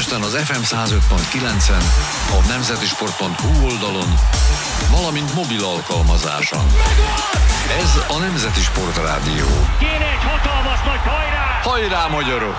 Budapesten az FM 105.9-en, a nemzetisport.hu oldalon, valamint mobil alkalmazáson. Ez a Nemzeti Sport Rádió. Kéne egy hatalmas nagy hajrá! Hajrá, magyarok!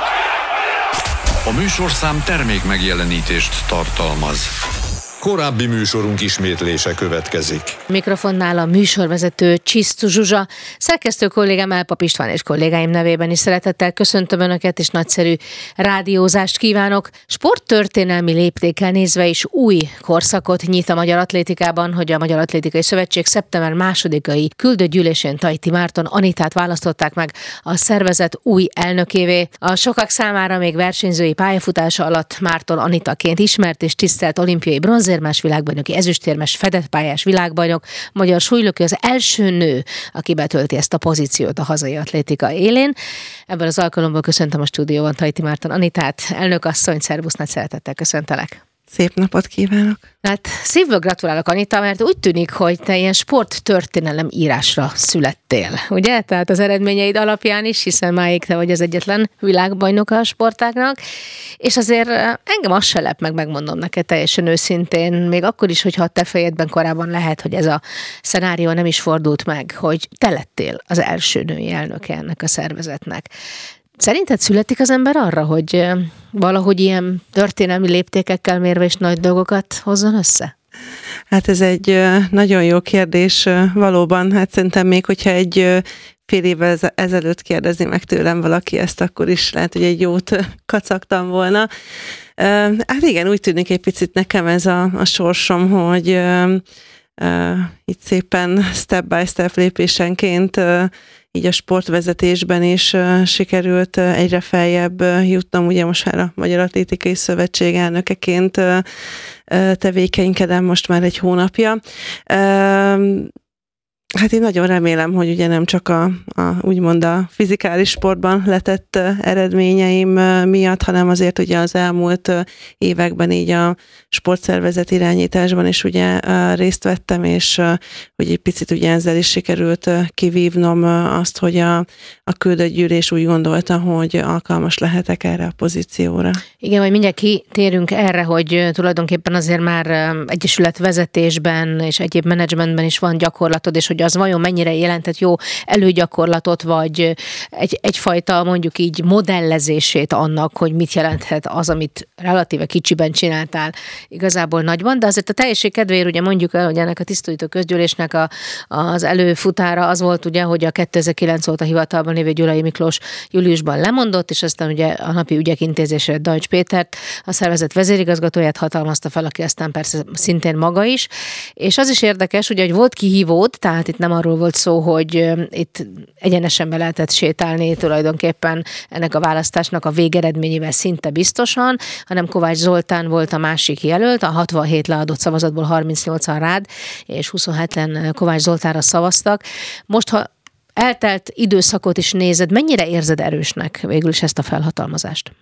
A műsorszám termék megjelenítést tartalmaz. Korábbi műsorunk ismétlése következik. Mikrofonnál a műsorvezető Csisztu Zsuzsa, szerkesztő kollégám Elpap István és kollégáim nevében is szeretettel köszöntöm Önöket, és nagyszerű rádiózást kívánok. Sporttörténelmi léptékkel nézve is új korszakot nyit a magyar atlétikában, hogy a Magyar Atlétikai Szövetség szeptember 2-ai küldőgyűlésén Tajti Márton Anitát választották meg a szervezet új elnökévé. A sokak számára még versenyzői pályafutása alatt Márton Anitaként ismert és tisztelt olimpiai bronzérmes világbajnoki, ezüstérmes, fedett pályás világbajnok, magyar súlylökő az első nő, aki betölti ezt a pozíciót a hazai atlétika élén. Ebből az alkalomból köszöntöm a stúdióban Tajti Márton Anitát, elnökasszony, szervusz, nagy szeretettel köszöntelek. Szép napot kívánok! Hát szívből gratulálok, Anita, mert úgy tűnik, hogy te ilyen sporttörténelem írásra születtél, ugye? Tehát az eredményeid alapján is, hiszen máig te vagy az egyetlen világbajnoka a sportágnak, és azért engem az se lep meg, megmondom neked teljesen őszintén, még akkor is, hogyha a te fejedben korábban lehet, hogy ez a szenárió nem is fordult meg, hogy te lettél az első női elnöke ennek a szervezetnek. Szerinted születik az ember arra, hogy valahogy ilyen történelmi léptékekkel mérve is nagy dolgokat hozzon össze? Hát ez egy nagyon jó kérdés valóban. Hát szerintem még, hogyha egy fél évvel ezelőtt kérdezi meg tőlem valaki ezt, akkor is lehet, hogy egy jót kacagtam volna. Hát igen, úgy tűnik egy picit nekem ez a sorsom, hogy itt szépen step by step lépésenként így a sportvezetésben is sikerült egyre feljebb jutnom, ugye most már a Magyar Atlétikai Szövetség elnökeként tevékenykedem most már egy hónapja. Hát én nagyon remélem, hogy ugye nem csak úgymond a fizikális sportban letett eredményeim miatt, hanem azért ugye az elmúlt években így a sportszervezet irányításban is ugye részt vettem, és hogy egy picit ugye ezzel is sikerült kivívnom azt, hogy a küldőgyűlés úgy gondolta, hogy alkalmas lehetek erre a pozícióra. Igen, majd mindjárt kitérünk erre, hogy tulajdonképpen azért már egyesületvezetésben és egyéb menedzsmentben is van gyakorlatod, és hogy az vajon mennyire jelentett jó előgyakorlatot, vagy egyfajta mondjuk így modellezését annak, hogy mit jelenthet az, amit relatíve kicsiben csináltál igazából nagyban, de azért a teljesség kedvéért ugye mondjuk el, hogy ennek a tisztújító közgyűlésnek az előfutára az volt ugye, hogy a 2009 óta hivatalban lévő Gyulai Miklós júliusban lemondott, és aztán ugye a napi ügyek intézésére Dajcs Pétert, a szervezet vezérigazgatóját hatalmazta fel, aki aztán persze szintén maga is, és az is érdekes, ugye, hogy volt kihívód, tehát itt nem arról volt szó, hogy itt egyenesen be lehetett sétálni tulajdonképpen ennek a választásnak a végeredményével szinte biztosan, hanem Kovács Zoltán volt a másik jelölt, a 67 leadott szavazatból 38-an rád, és 27-en Kovács Zoltánra szavaztak. Most, ha eltelt időszakot is nézed, mennyire érzed erősnek végül is ezt a felhatalmazást?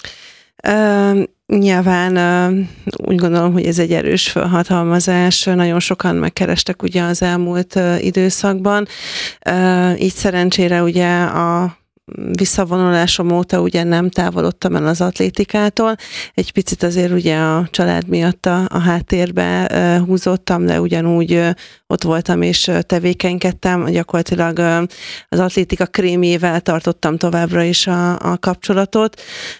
Nyilván úgy gondolom, hogy ez egy erős felhatalmazás. Nagyon sokan megkerestek ugye az elmúlt időszakban. Így szerencsére ugye a visszavonulásom óta ugye nem távolodtam el az atlétikától. Egy picit azért ugye a család miatt a háttérbe húzottam, de ugyanúgy ott voltam és tevékenykedtem. Gyakorlatilag az atlétika krémjével tartottam továbbra is a kapcsolatot.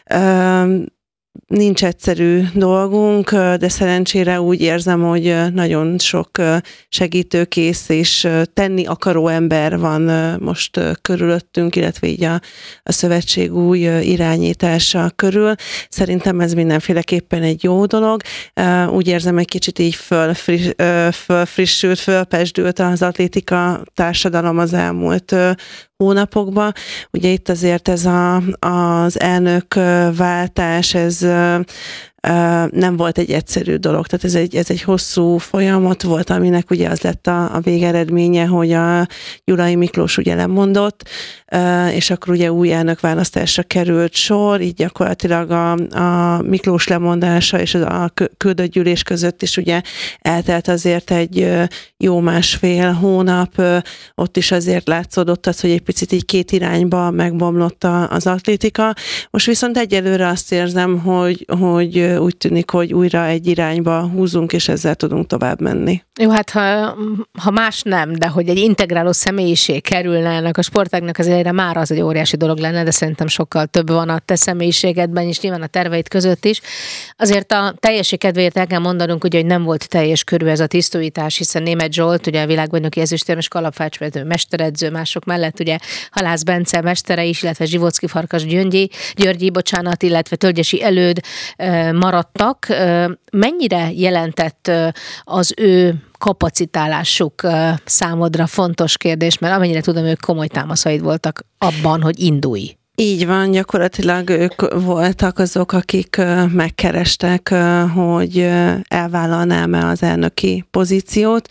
Nincs egyszerű dolgunk, de szerencsére úgy érzem, hogy nagyon sok segítőkész és tenni akaró ember van most körülöttünk, illetve így a szövetség új irányítása körül. Szerintem ez mindenféleképpen egy jó dolog. Úgy érzem, egy kicsit így fölfrissült, fölpesdült az atlétika társadalom az elmúlt hónapokban. Ugye itt azért ez az elnökváltás, ez nem volt egy egyszerű dolog. Tehát ez egy hosszú folyamat volt, aminek ugye az lett a végeredménye, hogy a Gyulai Miklós ugye lemondott, és akkor ugye új elnökválasztásra került sor, így gyakorlatilag a Miklós lemondása és a küldött gyűlés között is ugye eltelt azért egy jó másfél hónap, ott is azért látszódott az, hogy egy picit így két irányba megbomlott az atlétika. Most viszont egyelőre azt érzem, hogy úgy tűnik, hogy újra egy irányba húzunk, és ezzel tudunk tovább menni. Jó, hát ha más nem, de hogy egy integráló személyiség kerülne ennek a sportágnak az elejére, már az egy óriási dolog lenne, de szerintem sokkal több van a te személyiségedben, és nyilván a terveid között is. Azért a teljesség kedvéért el kell mondanunk, ugye, hogy nem volt teljes körű ez a tisztújítás, hiszen Németh Zsolt, ugye a világbajnoki ezüstérmes kalapácsverő mesteredző, mások mellett ugye Halász Bence mestere is, illetve Zsivocki Farkas Györgyi, illetve Tölgyesi Előd maradtak. Mennyire jelentett az ő kapacitálásuk számodra fontos kérdés, mert amennyire tudom, ők komoly támaszaid voltak abban, hogy indulj. Így van, gyakorlatilag ők voltak azok, akik megkerestek, hogy elvállalnám-e az elnöki pozíciót.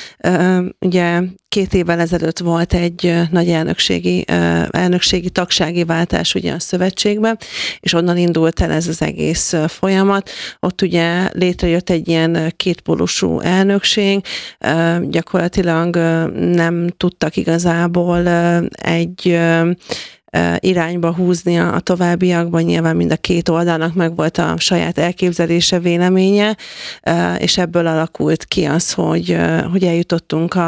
Ugye 2 évvel ezelőtt volt egy nagy elnökségi tagsági váltás ugye a szövetségben, és onnan indult el ez az egész folyamat. Ott ugye létrejött egy ilyen kétpólusú elnökség, gyakorlatilag nem tudtak igazából egy irányba húzni a továbbiakban, nyilván mind a két oldalnak meg volt a saját elképzelése, véleménye, és ebből alakult ki az, hogy eljutottunk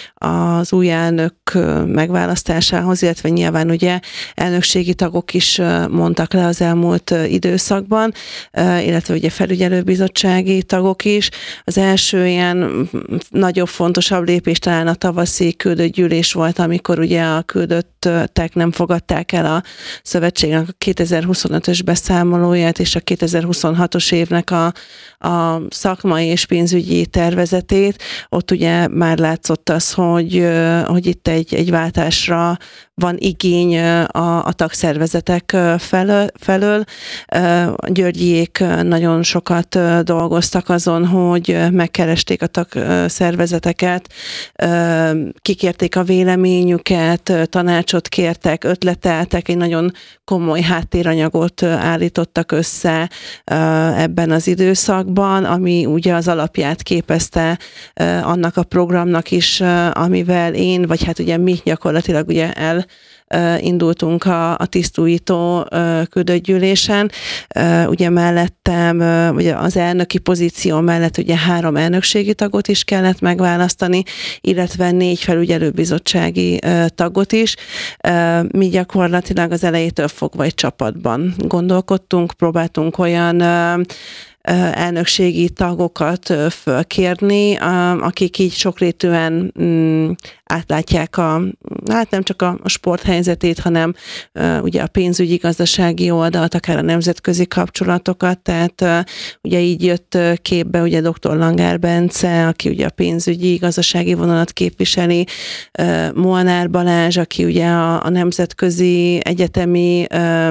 az új elnök megválasztásához, illetve nyilván ugye elnökségi tagok is mondtak le az elmúlt időszakban, illetve ugye felügyelőbizottsági tagok is. Az első ilyen nagyobb, fontosabb lépés talán a tavaszi küldött gyűlés volt, amikor ugye a küldöttek nem fogadták el a szövetségnek a 2025-ös beszámolóját és a 2026-os évnek a szakmai és pénzügyi tervezetét. Ott ugye már látszott az, hogy itt egy váltásra van igény a tagszervezetek felől. Györgyiék nagyon sokat dolgoztak azon, hogy megkeresték a tagszervezeteket, kikérték a véleményüket, tanácsot kértek, ötleteltek, egy nagyon komoly háttéranyagot állítottak össze ebben az időszakban, ami ugye az alapját képezte annak a programnak is, amivel én, vagy hát ugye mi gyakorlatilag ugye indultunk a tisztújító küldött gyűlésen. Ugye mellettem, ugye az elnöki pozíció mellett ugye 3 elnökségi tagot is kellett megválasztani, illetve 4 felügyelőbizottsági tagot is. Mi gyakorlatilag az elejétől fogva egy csapatban gondolkodtunk, próbáltunk olyan elnökségi tagokat fölkérni, akik így sokrétűen átlátják hát nem csak a sport helyzetét, hanem ugye a pénzügyi, gazdasági oldalt, akár a nemzetközi kapcsolatokat, tehát ugye így jött képbe ugye dr. Langár Bence, aki ugye a pénzügyi, gazdasági vonalat képviseli, Molnár Balázs, aki ugye a nemzetközi egyetemi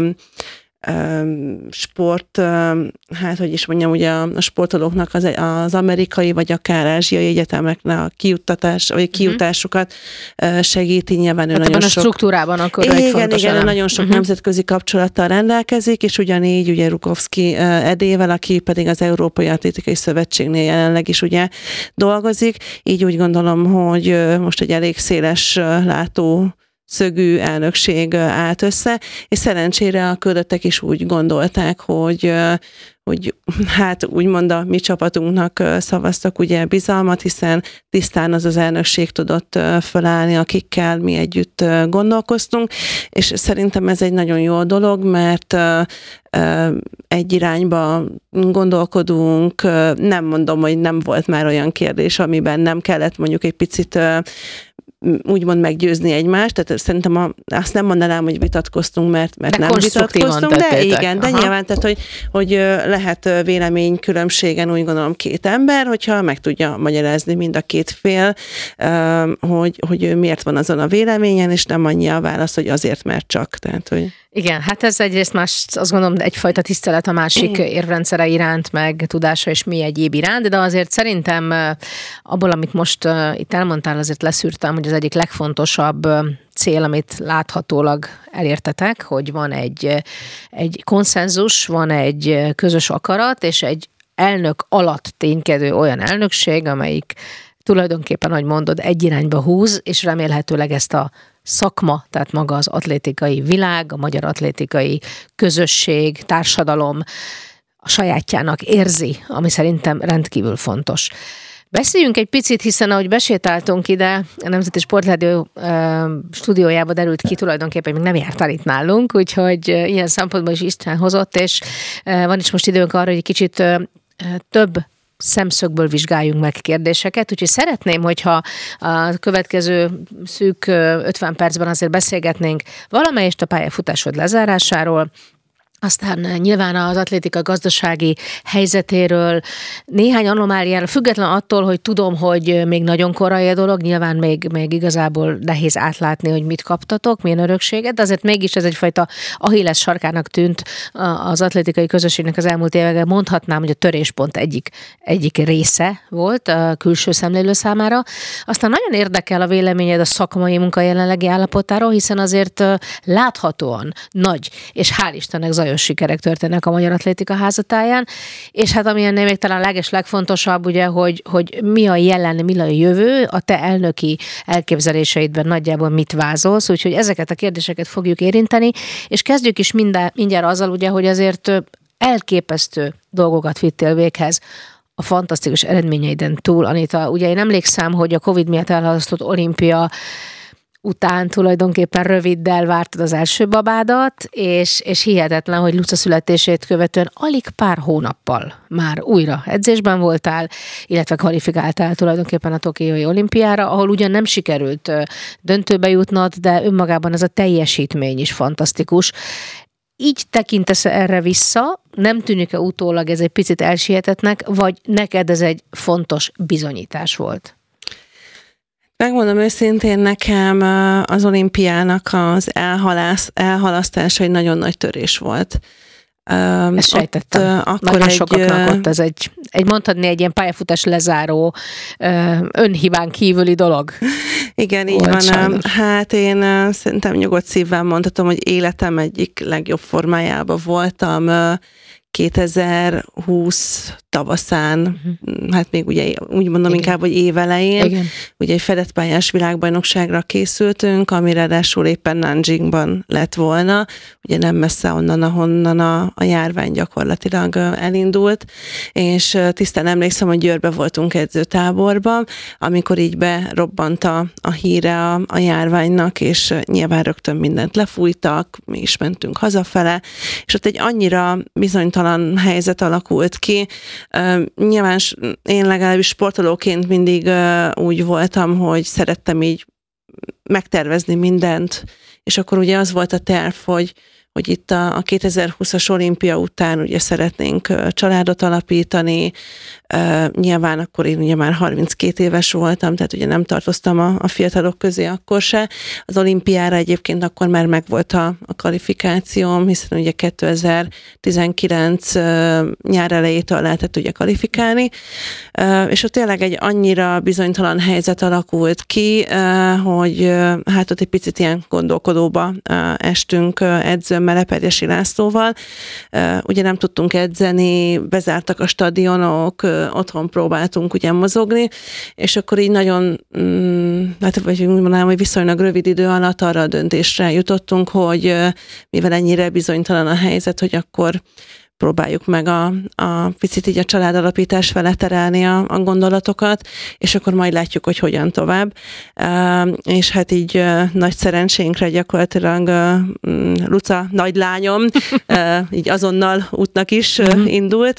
sport, hát hogy is mondjam, ugye a sportolóknak az amerikai vagy akár ázsiai egyetemeknek a kijutásukat segíti, nyilván ő hát nagyon sok... a struktúrában akkor egy fontos elem. Nagyon sok nemzetközi kapcsolattal rendelkezik, és ugyanígy ugye Rukovszki Edével, aki pedig az Európai Atlétikai Szövetségnél jelenleg is ugye dolgozik, így úgy gondolom, hogy most egy elég széles látó szögű elnökség állt össze, és szerencsére a küldöttek is úgy gondolták, hogy hát úgymond a mi csapatunknak szavaztak ugye bizalmat, hiszen tisztán az elnökség tudott fölállni, akikkel mi együtt gondolkoztunk, és szerintem ez egy nagyon jó dolog, mert egy irányba gondolkodunk, nem mondom, hogy nem volt már olyan kérdés, amiben nem kellett mondjuk egy picit úgymond meggyőzni egymást, tehát szerintem azt nem mondanám, hogy vitatkoztunk, mert nem vitatkoztunk, de igen, de nyilván, tehát hogy lehet véleménykülönbségen úgy gondolom 2 ember, hogyha meg tudja magyarázni mind a 2 fél, hogy ő miért van azon a véleményen, és nem annyi a válasz, hogy azért, mert csak. Tehát, hogy... Igen, hát ez egyrészt más, azt gondolom, egyfajta tisztelet a másik érvrendszere iránt, meg tudása és mi egyéb iránt, de azért szerintem abból, amit most itt elmondtál, azért leszűrtem, hogy az egyik legfontosabb cél, amit láthatólag elértetek, hogy van egy konszenzus, van egy közös akarat, és egy elnök alatt ténykedő olyan elnökség, amelyik tulajdonképpen, ahogy mondod, egy irányba húz, és remélhetőleg ezt a szakma, tehát maga az atlétikai világ, a magyar atlétikai közösség, társadalom a sajátjának érzi, ami szerintem rendkívül fontos. Beszéljünk egy picit, hiszen ahogy besétáltunk ide, a Nemzeti Sportrádió stúdiójába derült ki, tulajdonképpen még nem jártál itt nálunk, úgyhogy ilyen szempontból is István hozott, és van is most időnk arra, hogy egy kicsit több szemszögből vizsgáljunk meg kérdéseket, úgyhogy szeretném, hogyha a következő szűk 50 percben azért beszélgetnénk valamelyest a pályafutásod lezárásáról, aztán nyilván az atlétika gazdasági helyzetéről, néhány anomáliára, független attól, hogy tudom, hogy még nagyon korai a dolog, nyilván még igazából nehéz átlátni, hogy mit kaptatok, milyen örökséget, de azért mégis ez egyfajta Achilles sarkának tűnt az atlétikai közösségnek az elmúlt években. Mondhatnám, hogy a töréspont egyik része volt a külső szemlélő számára. Aztán nagyon érdekel a véleményed a szakmai munka jelenlegi állapotáról, hiszen azért láthatóan nagy, és hál' Istennek zajos sikerek történnek a Magyar Atlétika házatáján, és hát ami ennél még talán legfontosabb, ugye, hogy mi a jelen, mi a jövő, a te elnöki elképzeléseidben nagyjából mit vázolsz, úgyhogy ezeket a kérdéseket fogjuk érinteni, és kezdjük is mindjárt azzal, ugye, hogy azért elképesztő dolgokat vittél véghez a fantasztikus eredményeiden túl. Anita, ugye én emlékszem, hogy a Covid miatt elhalasztott olimpia után tulajdonképpen röviddel vártad az első babádat, és hihetetlen, hogy Luca születését követően alig pár hónappal már újra edzésben voltál, illetve kvalifikáltál tulajdonképpen a Tokiói olimpiára, ahol ugyan nem sikerült döntőbe jutnod, de önmagában ez a teljesítmény is fantasztikus. Így tekintesz erre vissza, nem tűnik-e utólag ez egy picit elsietetnek, vagy neked ez egy fontos bizonyítás volt? Megmondom őszintén, nekem az olimpiának az elhalasztása egy nagyon nagy törés volt. Ezt sejtettem. Nagyon sokaknak ott ez egy mondhatni egy ilyen pályafutás lezáró önhibán kívüli dolog. Igen, így van. Sajnos. Hát én szerintem nyugodt szívvel mondhatom, hogy életem egyik legjobb formájában voltam 2020 tavaszán, hát még ugye úgy mondom inkább, hogy évelején. Igen. Ugye egy fedett pályás világbajnokságra készültünk, ami ráadásul éppen Nanjingban lett volna, ugye nem messze onnan, ahonnan a járvány gyakorlatilag elindult, és tisztán emlékszem, hogy Győrbe voltunk edzőtáborban, amikor így berobbant a híre a járványnak, és nyilván rögtön mindent lefújtak, mi is mentünk hazafele, és ott egy annyira bizonytalan helyzet alakult ki. Nyilván én legalábbis sportolóként mindig úgy voltam, hogy szerettem így megtervezni mindent, és akkor ugye az volt a terv, hogy itt a 2020-as olimpia után ugye szeretnénk családot alapítani, nyilván akkor én ugye már 32 éves voltam, tehát ugye nem tartoztam a fiatalok közé akkor se. Az olimpiára egyébként akkor már megvolt a kvalifikációm, hiszen ugye 2019 nyár elejétől lehetett ugye kvalifikálni, és ott tényleg egy annyira bizonytalan helyzet alakult ki, hogy hát ott egy picit ilyen gondolkodóba estünk edzőmmel, Eperjesi Lászlóval. Ugye nem tudtunk edzeni, bezártak a stadionok, otthon próbáltunk ugye mozogni, és akkor így nagyon, hát vagy úgy mondanám, hogy viszonylag rövid idő alatt arra a döntésre jutottunk, hogy mivel ennyire bizonytalan a helyzet, hogy akkor próbáljuk meg a picit így a családalapítás fele terelni a gondolatokat, és akkor majd látjuk, hogy hogyan tovább. És hát így nagy szerencsénkre gyakorlatilag Luca nagylányom így azonnal útnak is indult,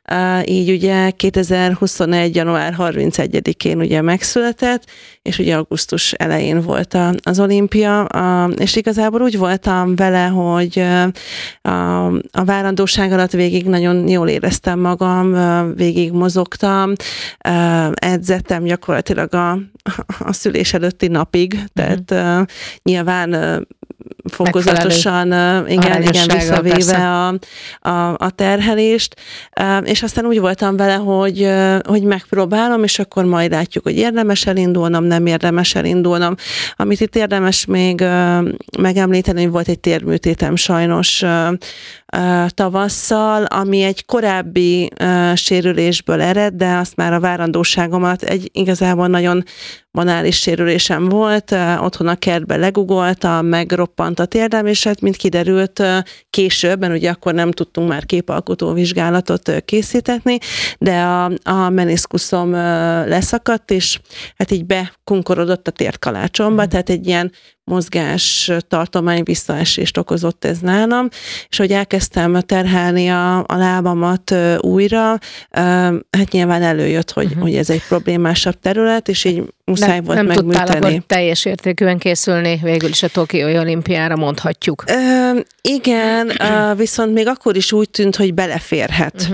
így ugye 2021. január 31-én ugye megszületett, és ugye augusztus elején volt az olimpia, és igazából úgy voltam vele, hogy a várandóság alatt végig nagyon jól éreztem magam, végig mozogtam, edzettem gyakorlatilag a szülés előtti napig, tehát nyilván fokozatosan igen, visszavéve a terhelést, és aztán úgy voltam vele, hogy megpróbálom, és akkor majd látjuk, hogy érdemes elindulnom, nem érdemes elindulnom. Amit itt érdemes még megemlíteni, hogy volt egy térműtétem sajnos tavasszal, ami egy korábbi sérülésből ered, de azt már a várandóságomat egy igazából nagyon banális sérülésem volt, otthon a kertbe legugoltam, megroppant a térdem, és hát mint kiderült később, mert ugye akkor nem tudtunk már képalkotó vizsgálatot készítetni, de a meniszkuszom leszakadt, és hát így bekunkorodott a térkalácsomba, tehát egy ilyen mozgás tartomány visszaesést okozott ez nálam, és hogy elkezdtem terhelni a lábamat újra, hát nyilván előjött, hogy ez egy problémásabb terület, és így muszáj volt megműteni. Nem tudtál akkor teljes értékűen készülni végül is a Tokiói olimpiára, mondhatjuk. Igen, viszont még akkor is úgy tűnt, hogy beleférhet.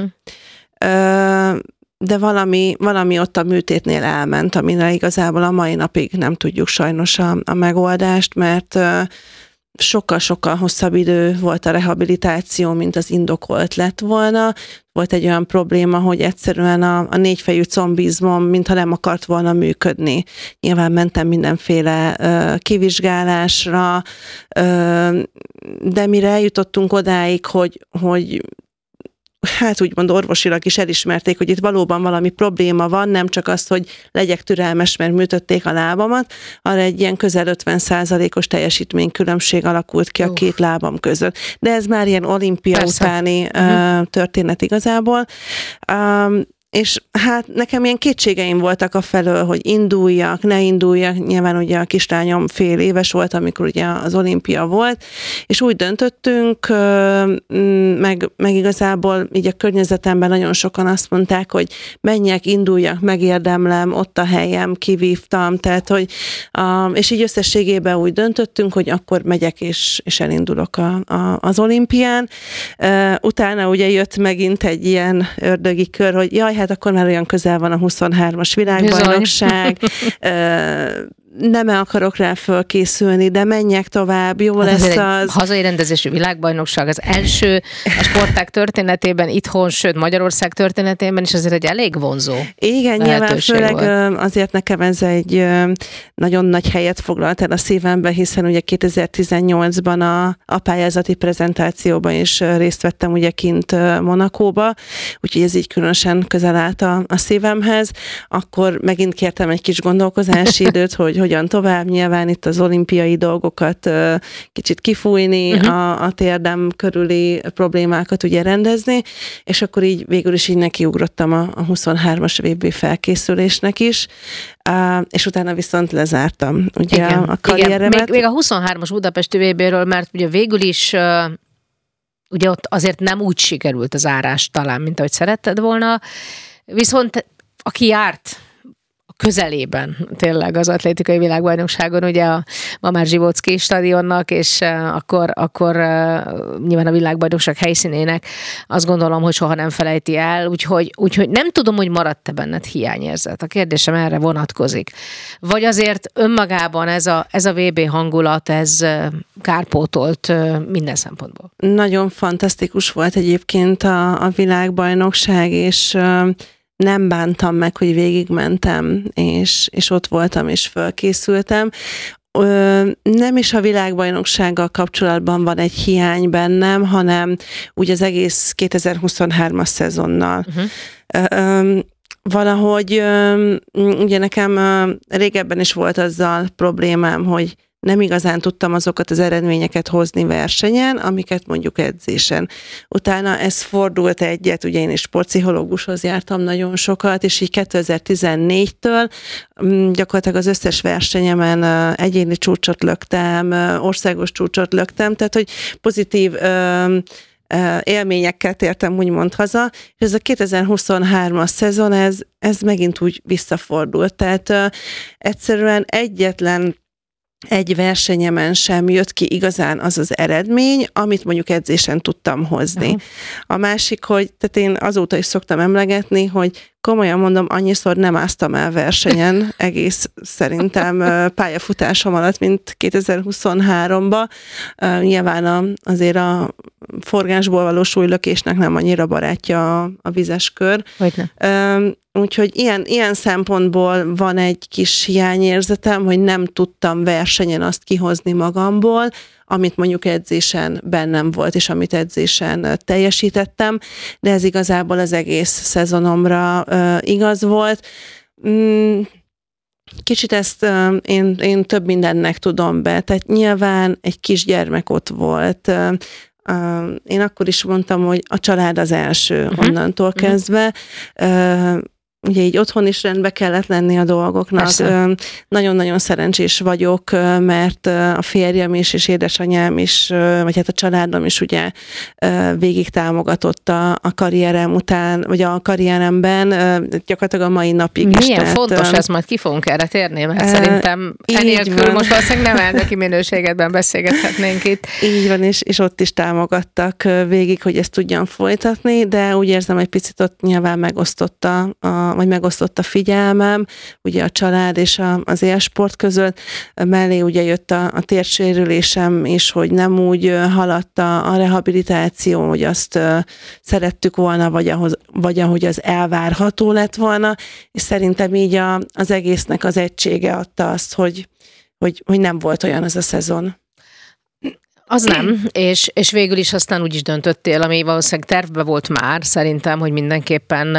De valami ott a műtétnél elment, amire igazából a mai napig nem tudjuk sajnos a megoldást, mert sokkal-sokkal hosszabb idő volt a rehabilitáció, mint az indokolt lett volna. Volt egy olyan probléma, hogy egyszerűen a négyfejű combizmom mintha nem akart volna működni. Nyilván mentem mindenféle kivizsgálásra, de mire eljutottunk odáig, hogy hát úgymond orvosilag is elismerték, hogy itt valóban valami probléma van, nem csak az, hogy legyek türelmes, mert műtötték a lábamat, arra egy ilyen közel 50%-os teljesítménykülönbség alakult ki a két lábam között. De ez már ilyen olimpia utáni történet igazából. És hát nekem ilyen kétségeim voltak afelől, hogy induljak, ne induljak. Nyilván ugye a kislányom fél éves volt, amikor ugye az olimpia volt, és úgy döntöttünk, meg igazából így a környezetemben nagyon sokan azt mondták, hogy menjek, induljak, megérdemlem, ott a helyem, kivívtam, tehát hogy, és így összességében úgy döntöttünk, hogy akkor megyek és elindulok az olimpián. Utána ugye jött megint egy ilyen ördögi kör, hogy jaj, hát akkor már olyan közel van a 23-as világbajnokság, nem akarok rá fölkészülni, de menjek tovább, jó hát lesz az. Hazai rendezésű világbajnokság az első a sportág történetében, itthon, sőt Magyarország történetében is azért egy elég vonzó. Igen, nyilván főleg volt. Azért nekem ez egy nagyon nagy helyet foglalt el a szívembe, hiszen ugye 2018-ban a pályázati prezentációban is részt vettem ugye kint Monacóba, úgyhogy ez így különösen közel állt a szívemhez. Akkor megint kértem egy kis gondolkozási időt, hogy hogyan tovább, nyilván itt az olimpiai dolgokat kicsit kifújni, a térdem körüli problémákat ugye rendezni, és akkor így végül is így nekiugrottam a 23-as VB felkészülésnek is, és utána viszont lezártam ugye a karrieremet. Igen. Még a 23-as budapesti VB-ről, mert ugye végül is ugye ott azért nem úgy sikerült az árás talán, mint ahogy szeretted volna, viszont aki járt közelében tényleg az atlétikai világbajnokságon, ugye a Mamár Zsivóczky stadionnak, és akkor nyilván a világbajnokság helyszínének azt gondolom, hogy soha nem felejti el, úgyhogy nem tudom, hogy maradt-e benned hiányérzet. A kérdésem erre vonatkozik. Vagy azért önmagában ez a VB hangulat, ez kárpótolt minden szempontból? Nagyon fantasztikus volt egyébként a világbajnokság, és nem bántam meg, hogy végigmentem, és ott voltam, és fölkészültem. Nem is a világbajnoksággal kapcsolatban van egy hiány bennem, hanem úgy az egész 2023-as szezonnal. Valahogy ugye nekem régebben is volt azzal problémám, hogy nem igazán tudtam azokat az eredményeket hozni versenyen, amiket mondjuk edzésen. Utána ez fordult egyet, ugye én is sportpszichológushoz jártam nagyon sokat, és így 2014-től gyakorlatilag az összes versenyemen egyéni csúcsot löktem, országos csúcsot löktem, tehát hogy pozitív élményekkel tértem úgymond haza, és ez a 2023-as szezon, ez megint úgy visszafordult. Tehát egyszerűen egyetlen egy versenyemen sem jött ki igazán az az eredmény, amit mondjuk edzésen tudtam hozni. A másik, hogy tehát én azóta is szoktam emlegetni, hogy komolyan mondom, annyiszor nem áztam el versenyen egész szerintem pályafutásom alatt, mint 2023-ban. Nyilván azért a forgásból való súlylökésnek nem annyira barátja a vizes kör. Úgyhogy ilyen szempontból van egy kis hiányérzetem, hogy nem tudtam versenyen azt kihozni magamból, amit mondjuk edzésen bennem volt, és amit edzésen teljesítettem, de ez igazából az egész szezonomra igaz volt. Kicsit ezt én több mindennek tudom be, tehát nyilván egy kisgyermek ott volt. Én akkor is mondtam, hogy a család az első onnantól kezdve. Ugye így otthon is rendbe kellett lenni a dolgoknak. Persze. Nagyon-nagyon szerencsés vagyok, mert a férjem is, és édesanyám is, vagy hát a családom is ugye végig támogatott a karrierem után, vagy a karrieremben, gyakorlatilag a mai napig is. Milyen fontos ez, majd ki fogunk erre térni, mert szerintem enélkül most valószínűleg nem elnöki minőségedben beszélgethetnénk itt. Így van, és ott is támogattak végig, hogy ezt tudjam folytatni, de úgy érzem, egy picit ott nyilván megosztott a figyelmem, ugye a család és az élsport között, mellé ugye jött a térsérülésem is, hogy nem úgy haladt a rehabilitáció, hogy azt szerettük volna, vagy ahogy az elvárható lett volna, és szerintem így az egésznek az egysége adta azt, hogy nem volt olyan az a szezon. Az nem, és végül is aztán úgy is döntöttél, ami valószínűleg tervbe volt már, szerintem, hogy mindenképpen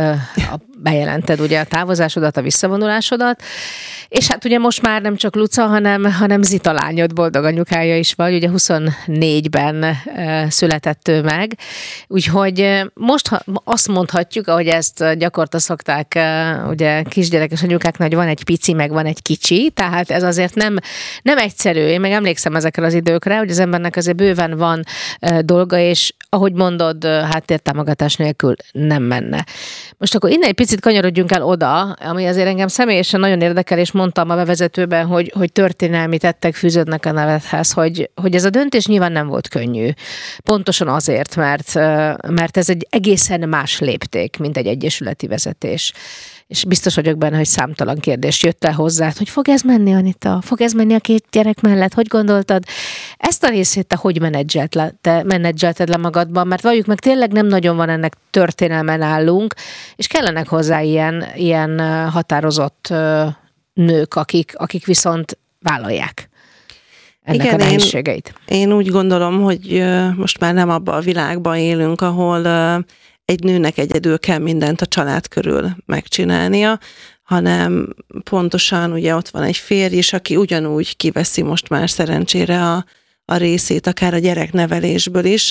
bejelented ugye a távozásodat, a visszavonulásodat, és hát ugye most már nem csak Luca, hanem Zita lányod, boldog anyukája is vagy, ugye 24-ben született ő meg, úgyhogy most azt mondhatjuk, ahogy ezt gyakorta szokták ugye kisgyerekes anyukáknak, hogy van egy pici, meg van egy kicsi, tehát ez azért nem egyszerű, én meg emlékszem ezekre az időkre, hogy az embernek azért bőven van dolga, és ahogy mondod, háttértámogatás nélkül nem menne. Most akkor innen egy picit kanyarodjunk el oda, ami azért engem személyesen nagyon érdekel, és mondtam a bevezetőben, hogy történelmi tettek fűződnek a nevedhez, hogy ez a döntés nyilván nem volt könnyű. Pontosan azért, mert ez egy egészen más lépték, mint egy egyesületi vezetés. És biztos vagyok benne, hogy számtalan kérdés jött el hozzád, hogy fog ez menni, Anita? Fog ez menni a 2 gyerek mellett? Hogy gondoltad? Ezt a részét te hogy menedzselted le magadban? Mert valljuk meg, tényleg nem nagyon van ennek történelmen állunk, és kellenek hozzá ilyen határozott nők, akik viszont vállalják ennek a nehézségeit. Én úgy gondolom, hogy most már nem abban a világban élünk, ahol egy nőnek egyedül kell mindent a család körül megcsinálnia, hanem pontosan ugye ott van egy férj is, aki ugyanúgy kiveszi most már szerencsére a részét, akár a gyereknevelésből is,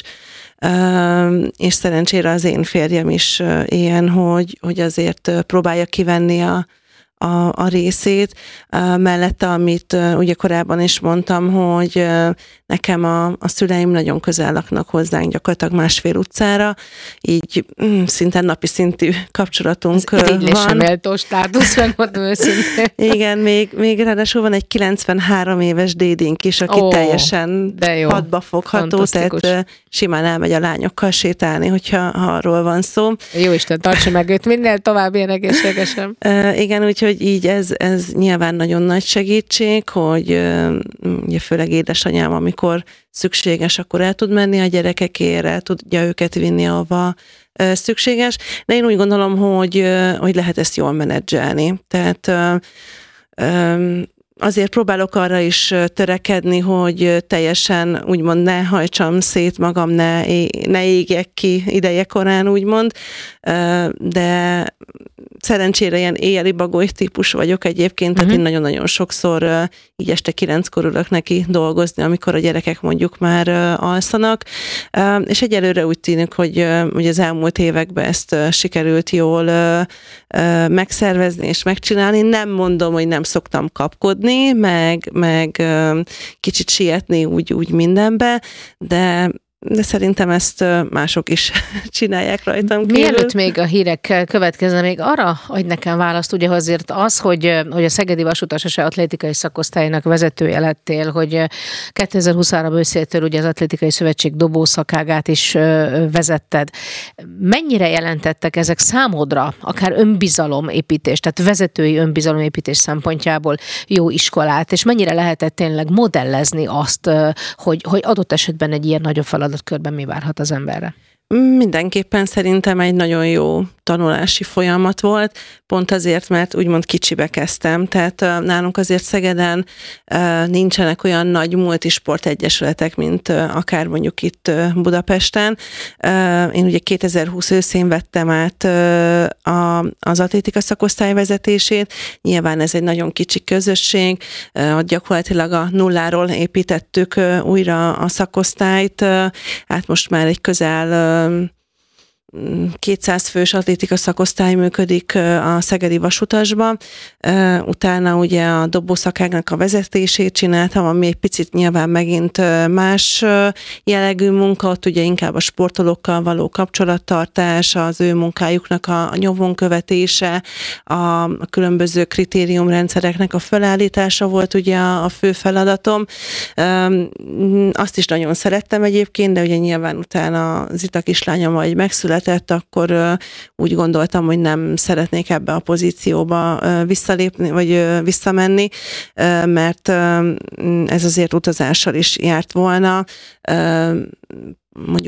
és szerencsére az én férjem is ilyen, hogy azért próbálja kivenni a részét. Mellette, amit ugye korábban is mondtam, hogy nekem a szüleim nagyon közel laknak hozzánk, gyakorlatilag 1,5 utcára, így szinte napi szintű kapcsolatunk van. Irigylésre méltó státusz, megmondom őszintén. Igen, még ráadásul van egy 93 éves dédink is, aki teljesen hadba fogható, tehát simán elmegy a lányokkal sétálni, hogyha arról van szó. Jóisten, tartsa meg őt minél tovább ilyen egészségesen. Igen, úgyhogy így ez nyilván nagyon nagy segítség, hogy ugye főleg édesanyám, amikor szükséges, akkor el tud menni a gyerekekért, el tudja őket vinni, ahova szükséges, de én úgy gondolom, hogy lehet ezt jól menedzselni. Tehát azért próbálok arra is törekedni, hogy teljesen úgymond ne hajtsam szét magam, ne égjek ki idejekorán, úgymond, de szerencsére ilyen éjjeli bagoly típus vagyok egyébként, tehát én nagyon-nagyon sokszor így este 9-kor ülök neki dolgozni, amikor a gyerekek mondjuk már alszanak, és egyelőre úgy tűnik, hogy az elmúlt években ezt sikerült jól megszervezni és megcsinálni. Nem mondom, hogy nem szoktam kapkodni, meg kicsit sietni úgy mindenbe, de de szerintem ezt mások is csinálják rajtam kívül. Mielőtt még a hírek következne, még arra adj nekem választ, ugye azért az, hogy a Szegedi Vasútas atlétikai szakosztálynak vezetője lettél, hogy 2023 őszétől ugye az Atlétikai Szövetség dobószakágát is vezetted. Mennyire jelentettek ezek számodra, akár önbizalomépítés, tehát vezetői önbizalomépítés szempontjából jó iskolát, és mennyire lehetett tényleg modellezni azt, hogy adott esetben egy ilyen nagyobb feladatkörben mi várhat az emberre? Mindenképpen szerintem egy nagyon jó tanulási folyamat volt, pont azért, mert úgymond kicsibe kezdtem, tehát nálunk azért Szegeden nincsenek olyan nagy multisportegyesületek, mint akár mondjuk itt Budapesten. Én ugye 2020 őszén vettem át az atlétika szakosztály vezetését, nyilván ez egy nagyon kicsi közösség, gyakorlatilag a nulláról építettük újra a szakosztályt, hát most már egy közel 200 fős atlétika szakosztály működik a Szegedi Vasutasban. Utána ugye a dobószakágnak a vezetését csináltam, ami egy picit nyilván megint más jellegű munka, ott ugye inkább a sportolókkal való kapcsolattartás, az ő munkájuknak a nyomon követése, a különböző kritériumrendszereknek a felállítása volt ugye a fő feladatom. Azt is nagyon szerettem egyébként, de ugye nyilván utána az Zita kislányom majd megszületett, akkor úgy gondoltam, hogy nem szeretnék ebbe a pozícióba visszalépni, vagy visszamenni, mert ez azért utazással is járt volna. Mondjuk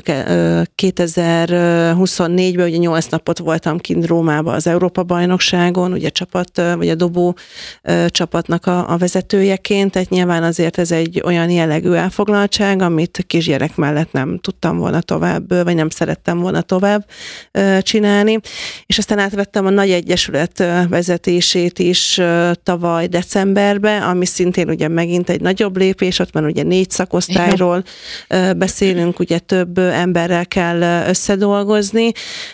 2024-ben ugye 8 napot voltam kint Rómába az Európa-bajnokságon, ugye vagy a dobó csapatnak a vezetőjeként, tehát nyilván azért ez egy olyan jellegű elfoglaltság, amit kisgyerek mellett nem tudtam volna tovább, vagy nem szerettem volna tovább csinálni. És aztán átvettem a nagy egyesület vezetését is tavaly decemberben, ami szintén ugye megint egy nagyobb lépés, ott már ugye 4 szakosztályról beszélünk, ugye több emberrel kell összedolgozni,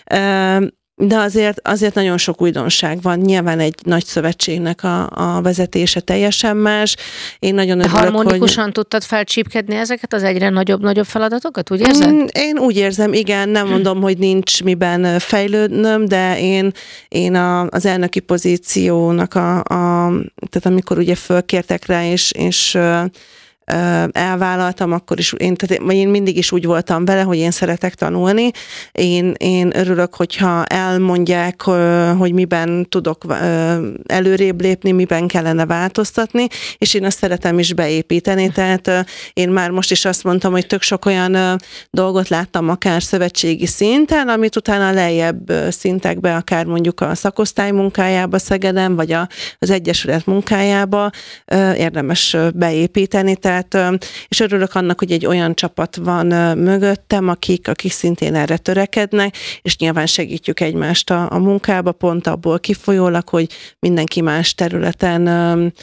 de azért nagyon sok újdonság van. Nyilván egy nagy szövetségnek a vezetése teljesen más. Én nagyon örülök, harmonikusan tudtad felcsípkedni ezeket az egyre nagyobb feladatokat, úgy érzed? Én úgy érzem, igen, nem mondom, hogy nincs miben fejlődnöm, de én az elnöki pozíciónak tehát amikor ugye fölkértek rá, és elvállaltam, akkor is én mindig is úgy voltam vele, hogy én szeretek tanulni. Én örülök, hogyha elmondják, hogy miben tudok előrébb lépni, miben kellene változtatni, és én azt szeretem is beépíteni. Tehát én már most is azt mondtam, hogy tök sok olyan dolgot láttam akár szövetségi szinten, amit utána lejjebb szintekbe, akár mondjuk a szakosztály munkájába Szegeden, vagy az egyesület munkájába érdemes beépíteni. És örülök annak, hogy egy olyan csapat van mögöttem, akik szintén erre törekednek, és nyilván segítjük egymást a munkába, pont abból kifolyólag, hogy mindenki más területen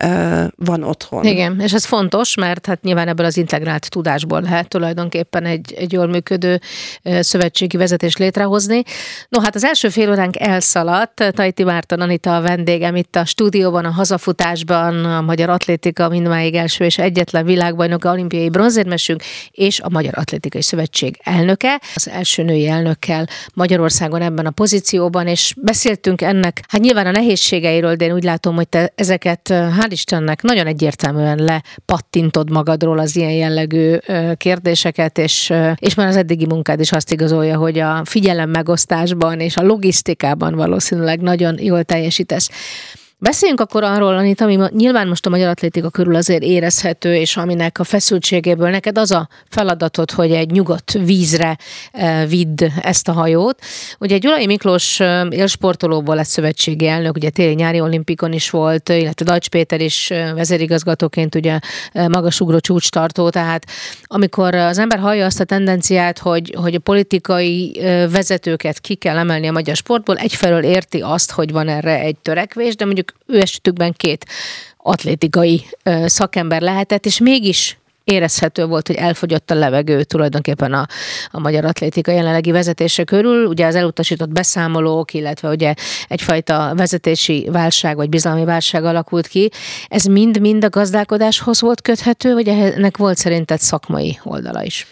van otthon. Igen, és ez fontos, mert hát nyilván ebből az integrált tudásból lehet tulajdonképpen egy jól működő szövetségi vezetést létrehozni. No, hát az első fél óránk elszaladt. Tajti Márton Anita a vendégem itt a stúdióban, a hazafutásban, a magyar atlétika mindmáig első és egyetlen világbajnoka, olimpiai bronzérmesünk, és a Magyar Atlétikai Szövetség elnöke, az első női elnökkel Magyarországon ebben a pozícióban, és beszéltünk ennek, hát nyilván a nehézségeiről, de én úgy látom, hogy te ezeket hál' Istennek nagyon egyértelműen lepattintod magadról az ilyen jellegű kérdéseket, és már az eddigi munkád is azt igazolja, hogy a figyelem megosztásban és a logisztikában valószínűleg nagyon jól teljesítesz. Beszéljünk akkor arról, Anita, ami nyilván most a magyar atlétika körül azért érezhető, és aminek a feszültségéből neked az a feladatod, hogy egy nyugodt vízre vidd ezt a hajót. Ugye Gyulai Miklós élsportolóból lett szövetségi elnök, ugye téli-nyári olimpikon is volt, illetve Dajcs Péter is vezérigazgatóként ugye magasugró csúcstartó, tehát amikor az ember hallja azt a tendenciát, hogy a politikai vezetőket ki kell emelni a magyar sportból, egyfelől érti azt, hogy van erre egy törekvés, de mondjuk ő esetükben 2 atlétikai szakember lehetett, és mégis érezhető volt, hogy elfogyott a levegő tulajdonképpen a magyar atlétika jelenlegi vezetése körül. Ugye az elutasított beszámolók, illetve ugye egyfajta vezetési válság vagy bizalmi válság alakult ki. Ez mind a gazdálkodáshoz volt köthető, vagy ennek volt szerinted szakmai oldala is?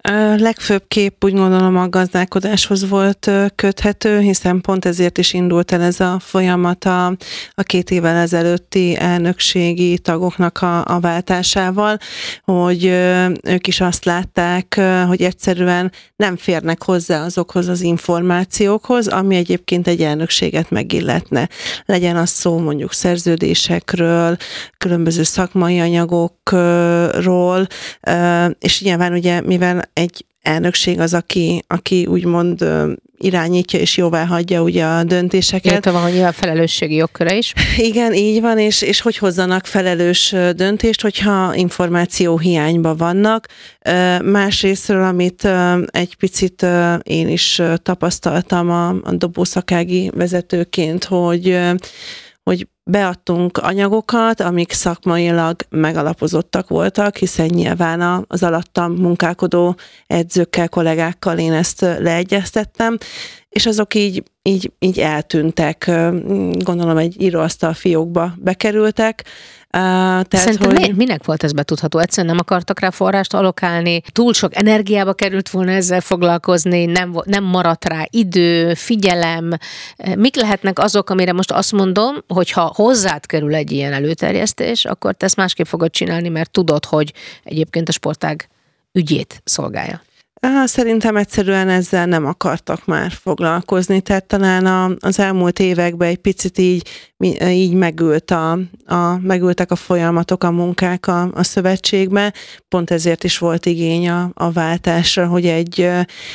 Legfőbb kép úgy gondolom a gazdálkodáshoz volt köthető, hiszen pont ezért is indult el ez a folyamat a 2 évvel ezelőtti elnökségi tagoknak a váltásával, hogy ők is azt látták, hogy egyszerűen nem férnek hozzá azokhoz az információkhoz, ami egyébként egy elnökséget megilletne. Legyen az szó mondjuk szerződésekről, különböző szakmai anyagokról, és nyilván ugye, mivel egy elnökség az, aki úgymond irányítja és jóváhagyja ugye a döntéseket. Illetve van nyilván felelősségi jogköre is. Igen, így van, és hogy hozzanak felelős döntést, hogyha információ hiányban vannak. Másrésztről, amit egy picit én is tapasztaltam a dobószakági vezetőként, hogy beadtunk anyagokat, amik szakmailag megalapozottak voltak, hiszen nyilván az alattam munkálkodó edzőkkel, kollégákkal én ezt leegyeztettem, és azok így eltűntek, gondolom egy íróasztal fiókba bekerültek. Szerintem minek volt ez betudható? Egyszerűen nem akartak rá forrást allokálni, túl sok energiába került volna ezzel foglalkozni, nem maradt rá idő, figyelem. Mik lehetnek azok, amire most azt mondom, hogy ha hozzád kerül egy ilyen előterjesztés, akkor te ezt másképp fogod csinálni, mert tudod, hogy egyébként a sportág ügyét szolgálja. Szerintem egyszerűen ezzel nem akartak már foglalkozni, tehát talán az elmúlt években egy picit így megültek a folyamatok, a munkák a szövetségbe, pont ezért is volt igény a váltásra, hogy egy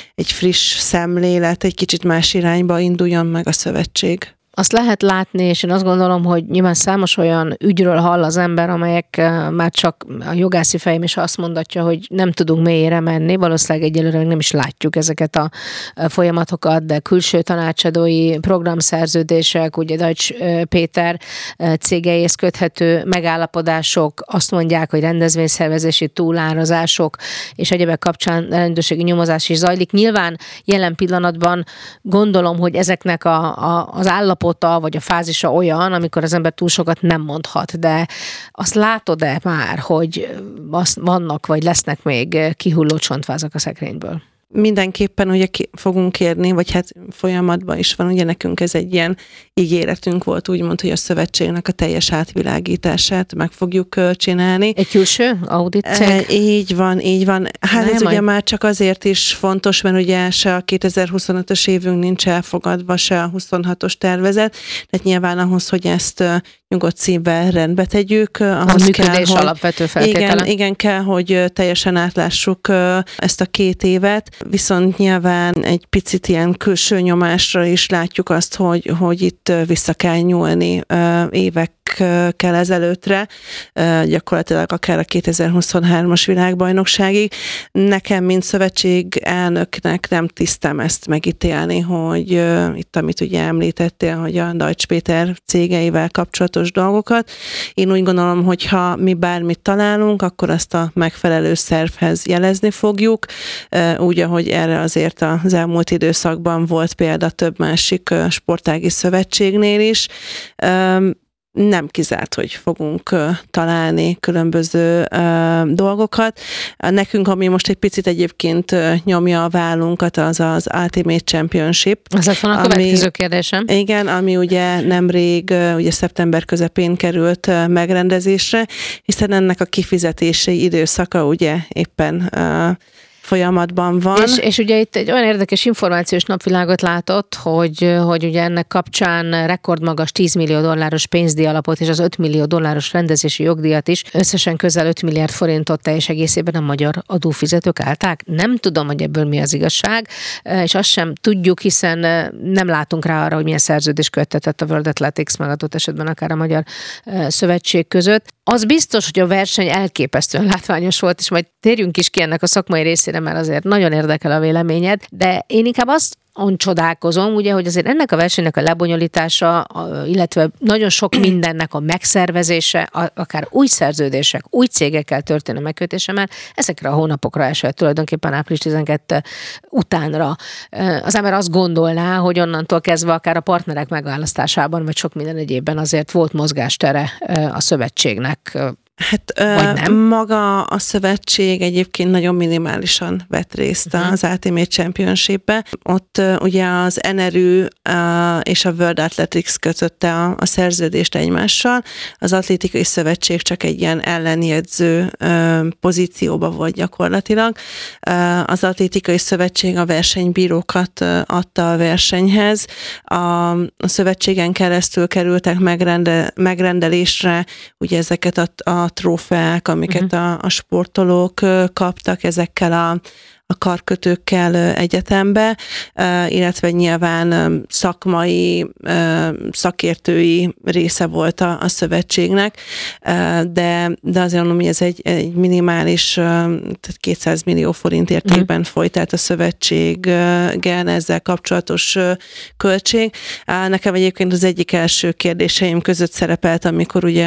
friss szemlélet, egy kicsit más irányba induljon meg a szövetség. Azt lehet látni, és én azt gondolom, hogy nyilván számos olyan ügyről hall az ember, amelyek már csak a jogászi fejem is azt mondatja, hogy nem tudunk mélyére menni, valószínűleg egyelőre nem is látjuk ezeket a folyamatokat, de külső tanácsadói programszerződések, ugye Deutsch Péter cégeihez köthető megállapodások, azt mondják, hogy rendezvényszervezési túlárazások és egyebek kapcsán rendőrségi nyomozás is zajlik. Nyilván jelen pillanatban gondolom, hogy ezeknek az állapota vagy a fázisa olyan, amikor az ember túl sokat nem mondhat, de azt látod-e már, hogy vannak vagy lesznek még kihulló csontvázak a szekrényből? Mindenképpen ugye fogunk kérni, vagy hát folyamatban is van, ugye nekünk ez egy ilyen ígéretünk volt, úgymond, hogy a szövetségnek a teljes átvilágítását meg fogjuk csinálni. Egy külső audit cég? Így van. Hát ez ugye már csak azért is fontos, mert ugye se a 2025-ös évünk nincs elfogadva, se a 26-os tervezet, tehát nyilván ahhoz, hogy ezt nyugodt szívvel rendbe tegyük. A működés alapvető feltétele. Igen, kell, hogy teljesen átlássuk ezt a 2 évet, viszont nyilván egy picit ilyen külső nyomásra is látjuk azt, hogy itt vissza kell nyúlni évekkel ezelőttre, gyakorlatilag akár a 2023-as világbajnokságig. Nekem, mint szövetség elnöknek nem tisztem ezt megítélni, hogy itt, amit ugye említettél, hogy a Deutsch Péter cégeivel kapcsolatos dolgokat. Én úgy gondolom, hogy ha mi bármit találunk, akkor azt a megfelelő szervhez jelezni fogjuk, úgy, ahogy erre azért az elmúlt időszakban volt példa több másik sportági szövetségnél is. Nem kizárt, hogy fogunk találni különböző dolgokat. Nekünk, ami most egy picit egyébként nyomja a vállunkat, az Ultimate Championship. Ez lett volna a következő kérdésem. Igen, ami ugye nemrég, ugye szeptember közepén került megrendezésre, hiszen ennek a kifizetési időszaka ugye éppen folyamatban van. És ugye itt egy olyan érdekes információs napvilágot látott, hogy ugye ennek kapcsán rekordmagas $10 millió pénzdíj alapot és az $5 millió rendezési jogdíjat is, összesen közel 5 milliárd forintot teljes egészében a magyar adófizetők állták. Nem tudom, hogy ebből mi az igazság, és azt sem tudjuk, hiszen nem látunk rá arra, hogy milyen szerződés köttetett a World Athletics, meg adott esetben akár a Magyar Szövetség között. Az biztos, hogy a verseny elképesztően látványos volt, és majd térjünk is ki ennek a szakmai részére, mert azért nagyon érdekel a véleményed, de én inkább azt csodálkozom, ugye, hogy azért ennek a versenynek a lebonyolítása, illetve nagyon sok mindennek a megszervezése, akár új szerződések, új cégekkel történő megkötése már ezekre a hónapokra esett, tulajdonképpen április 12 utánra. Az ember azt gondolná, hogy onnantól kezdve akár a partnerek megválasztásában, vagy sok minden egyébben azért volt mozgástere a szövetségnek. Hát maga a szövetség egyébként nagyon minimálisan vett részt az Ultimate Championship-be. Ott ugye az NRU és a World Athletics kötötte a szerződést egymással. Az atlétikai szövetség csak egy ilyen ellenjegyző pozícióba volt gyakorlatilag. Az atlétikai szövetség a versenybírókat adta a versenyhez. A szövetségen keresztül kerültek megrendelésre ugye ezeket a trófeák, amiket a sportolók kaptak ezekkel a karkötőkkel egyetembe, illetve nyilván szakmai, szakértői része volt a szövetségnek, de azért mondom, hogy ez egy minimális, tehát 200 millió forint értékben folyt, tehát a szövetségen ezzel kapcsolatos költség. Nekem egyébként az egyik első kérdéseim között szerepelt, amikor ugye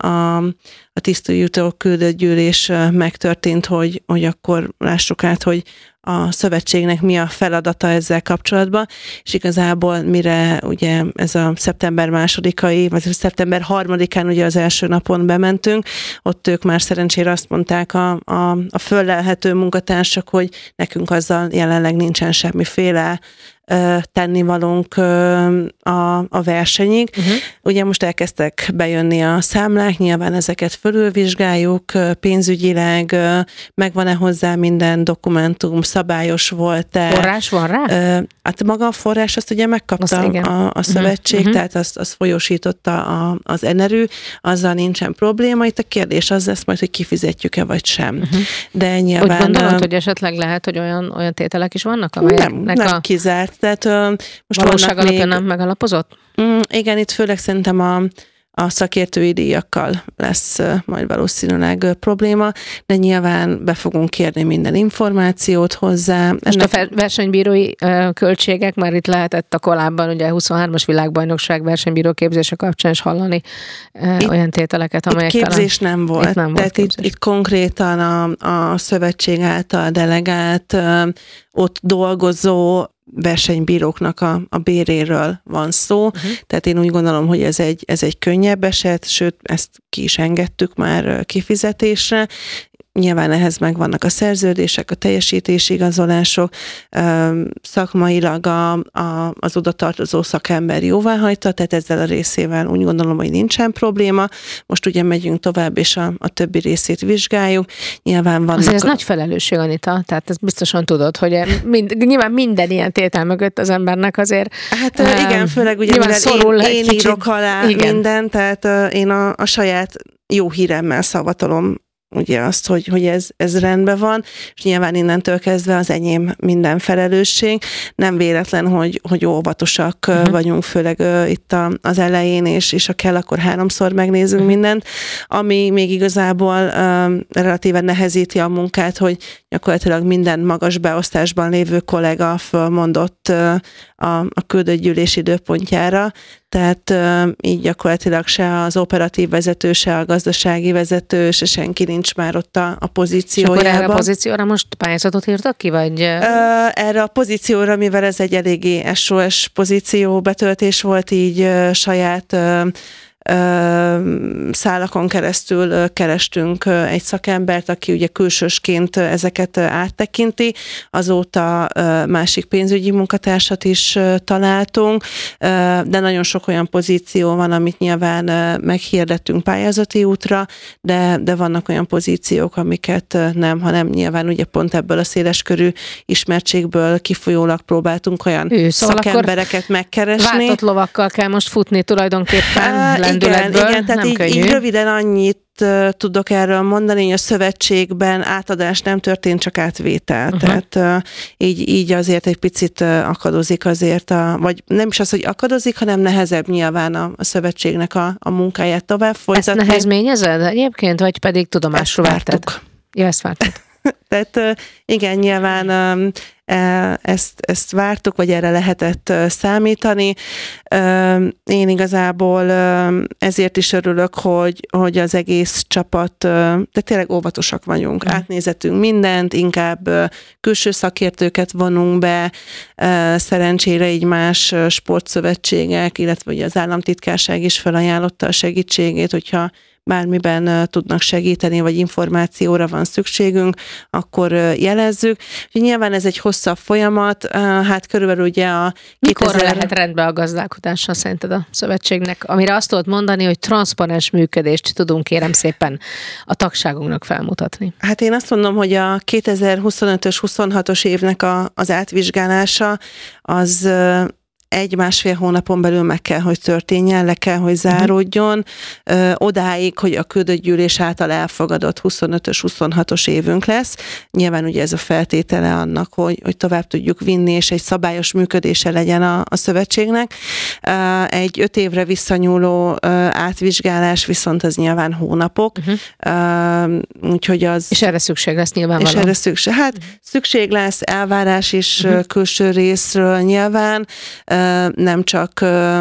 a tisztújútó küldött gyűlés megtörtént, hogy akkor lássuk át, hogy a szövetségnek mi a feladata ezzel kapcsolatban, és igazából mire ugye ez a szeptember 2-ai, vagy szeptember 3-án ugye az első napon bementünk, ott ők már szerencsére azt mondták a föllelhető munkatársak, hogy nekünk azzal jelenleg nincsen semmiféle tennivalónk a versenyig. Ugye most elkezdtek bejönni a számlák, nyilván ezeket fölülvizsgáljuk, pénzügyileg megvan-e hozzá minden dokumentum, szabályos volt-e. Forrás van rá? Hát maga a forrás azt ugye megkapta a szövetség, tehát azt folyósította az NRU, azzal nincsen probléma. Itt a kérdés az lesz majd, hogy kifizetjük-e vagy sem. De nyilván... Úgy gondolod, hogy esetleg lehet, hogy olyan tételek is vannak, amelyeknek nem kizárt. Tehát most valóság alapján nem megalapozott? Igen, itt főleg szerintem a szakértői díjakkal lesz majd valószínűleg probléma, de nyilván be fogunk kérni minden információt hozzá. Most a versenybírói költségek, már itt lehetett a korábban, ugye 23-as világbajnokság versenybíró képzése kapcsán is hallani olyan tételeket, amelyek itt képzés nem volt. Itt nem volt. Tehát itt konkrétan a szövetség által delegált, ott dolgozó versenybíróknak a béréről van szó. Tehát én úgy gondolom, hogy ez egy könnyebb eset, sőt, ezt ki is engedtük már kifizetésre. Nyilván ehhez megvannak a szerződések, a teljesítési igazolások, szakmailag az oda tartozó szakember jóváhagyta, tehát ezzel a részével úgy gondolom, hogy nincsen probléma. Most ugye megyünk tovább, és a többi részét vizsgáljuk. Nyilván vannak... Azért ez nagy felelősség, Anita, tehát ezt biztosan tudod, hogy nyilván minden ilyen tétel mögött az embernek azért... Hát igen, főleg ugye én írok alá mindent, tehát én a saját jó híremmel szavatolom ugye azt, hogy ez rendben van, és nyilván innentől kezdve az enyém minden felelősség. Nem véletlen, hogy óvatosak vagyunk, főleg itt az elején, és ha kell, akkor 3-szor megnézünk mindent, ami még igazából relatíve nehezíti a munkát, hogy gyakorlatilag minden magas beosztásban lévő kollega fölmondott a küldött gyűlés időpontjára, tehát így gyakorlatilag se az operatív vezető, se a gazdasági vezető, se senki nincs már ott a pozíciójában. És akkor erre a pozícióra most pályázatot írtak ki, vagy? Erre a pozícióra, mivel ez egy eléggé SOS pozíció betöltés volt, így saját szálakon keresztül kerestünk egy szakembert, aki ugye külsősként ezeket áttekinti. Azóta másik pénzügyi munkatársat is találtunk, de nagyon sok olyan pozíció van, amit nyilván meghirdettünk pályázati útra, de vannak olyan pozíciók, amiket nem, hanem nyilván ugye pont ebből a széleskörű ismertségből kifolyólag próbáltunk olyan szakembereket megkeresni. Váltott lovakkal kell most futni tulajdonképpen lendületből. Igen, tehát így röviden annyit tudok erről mondani, hogy a szövetségben átadás nem történt, csak átvétel. Tehát így azért egy picit akadozik azért, vagy nem is az, hogy akadozik, hanem nehezebb nyilván a szövetségnek a munkáját tovább folytatni. Ezt nehezményezed egyébként, vagy pedig tudomásról vártad? Ja, ezt vártad. Tehát igen, nyilván ezt vártuk, vagy erre lehetett számítani. Én igazából ezért is örülök, hogy az egész csapat, de tényleg óvatosak vagyunk. Átnézetünk mindent, inkább külső szakértőket vonunk be, szerencsére így más sportszövetségek, illetve ugye az államtitkárság is felajánlotta a segítségét, hogyha bármiben tudnak segíteni, vagy információra van szükségünk, akkor jelezzük. Nyilván ez egy hosszabb folyamat, hát körülbelül ugye a... Mikorra lehet rendbe a gazdálkodással szerinted a szövetségnek, amire azt tudod mondani, hogy transzparens működést tudunk kérem szépen a tagságunknak felmutatni? Hát én azt mondom, hogy a 2025-ös, 26-os évnek az átvizsgálása az 1-1,5 hónapon belül meg kell, hogy történjen, le kell, hogy záródjon, odáig, hogy a küldött gyűlés által elfogadott 25-ös, 26-os évünk lesz. Nyilván ugye ez a feltétele annak, hogy tovább tudjuk vinni, és egy szabályos működése legyen a szövetségnek. Egy 5 évre visszanyúló átvizsgálás viszont az nyilván hónapok. Úgyhogy az... És erre szükség lesz nyilvánvalóan. És erre szükség. Hát szükség lesz, elvárás is külső részről nyilván, nem csak,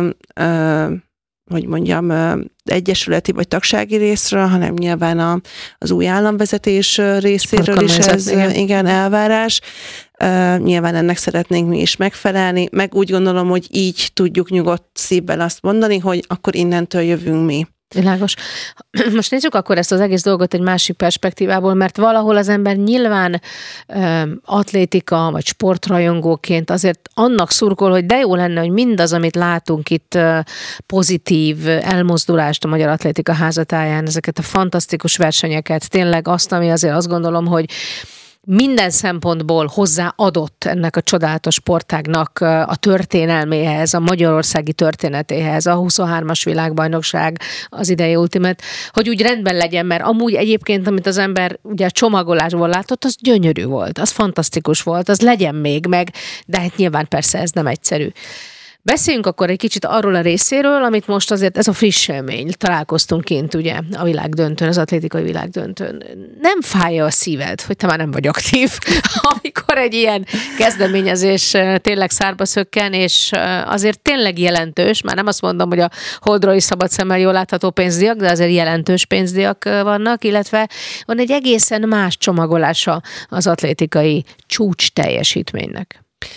hogy mondjam, egyesületi vagy tagsági részről, hanem nyilván az új államvezetés részéről is ez igen elvárás. Nyilván ennek szeretnénk mi is megfelelni, meg úgy gondolom, hogy így tudjuk nyugodt szívvel azt mondani, hogy akkor innentől jövünk mi. Világos. Most nézzük akkor ezt az egész dolgot egy másik perspektívából, mert valahol az ember nyilván atlétika vagy sportrajongóként azért annak szurkol, hogy de jó lenne, hogy mindaz, amit látunk itt pozitív elmozdulást a Magyar Atlétika Házatáján, ezeket a fantasztikus versenyeket, tényleg azt, ami azért azt gondolom, hogy minden szempontból hozzáadott ennek a csodálatos sportágnak a történelméhez, a magyarországi történetéhez, a 23-as világbajnokság, az idei Ultimate, hogy úgy rendben legyen, mert amúgy egyébként, amit az ember ugye a csomagolásból látott, az gyönyörű volt, az fantasztikus volt, az legyen még meg, de hát nyilván persze ez nem egyszerű. Beszéljünk akkor egy kicsit arról a részéről, amit most azért, ez a friss élmény, találkoztunk kint ugye a világdöntőn, az atlétikai világdöntőn. Nem fájja a szíved, hogy te már nem vagy aktív, amikor egy ilyen kezdeményezés tényleg szárba szökken, és azért tényleg jelentős, már nem azt mondom, hogy a holdról is szabad szemmel jól látható pénzdíjak, de azért jelentős pénzdíjak vannak, illetve van egy egészen más csomagolása az atlétikai csúcs teljesítménynek.